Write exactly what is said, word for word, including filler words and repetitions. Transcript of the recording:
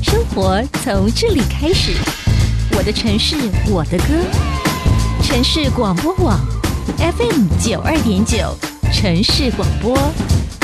生活从这里开始，我的城市，我的歌。城市广播网 F M 九二点九，城市广播。